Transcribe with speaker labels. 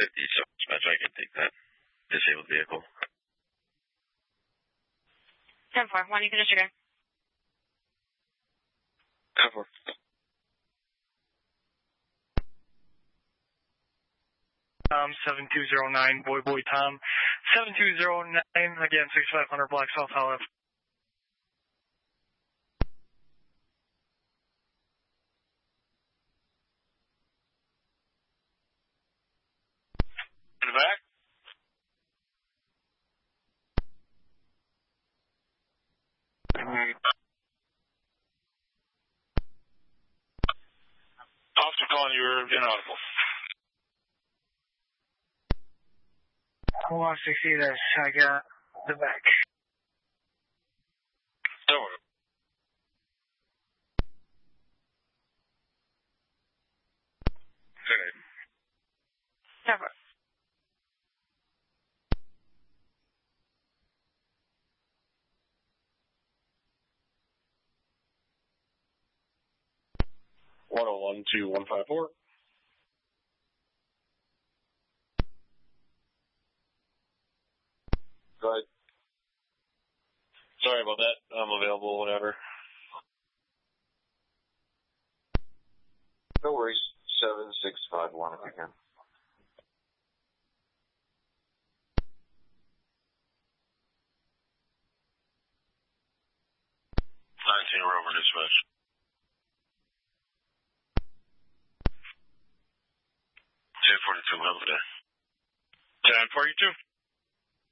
Speaker 1: so dispatch, I can take that disabled vehicle.
Speaker 2: 10-4, 1, you can disregard.
Speaker 1: 10-4.
Speaker 3: Tom 7209, Boy Tom 7209, again 6500 Black South Hollow.
Speaker 1: In the back? Officer calling, you were inaudible.
Speaker 3: Hold on, 60, I got the back.
Speaker 1: Don't worry. Okay.
Speaker 2: 10-4.
Speaker 1: One 2 154. Go ahead. Sorry about that. I'm available, whatever. No worries. 7651 if you can. 19 Rover dispatch. 1042, have a good day. 1042.